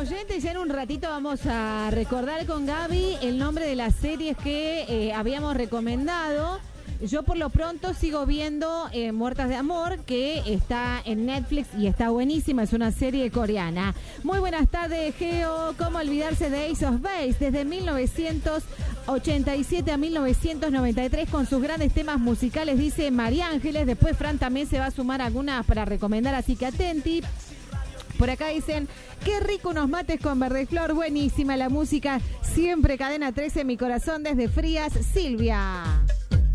oyentes, ya en un ratito vamos a recordar con Gaby el nombre de las series que habíamos recomendado. Yo por lo pronto sigo viendo Muertas de Amor, que está en Netflix y está buenísima, es una serie coreana. Muy buenas tardes, Geo. ¿Cómo olvidarse de Ace of Base? Desde 1987 a 1993 con sus grandes temas musicales, dice María Ángeles. Después Fran también se va a sumar algunas para recomendar, así que atenti. Por acá dicen, qué rico unos mates con verdeflor, buenísima la música, siempre Cadena 13 en mi corazón desde Frías, Silvia.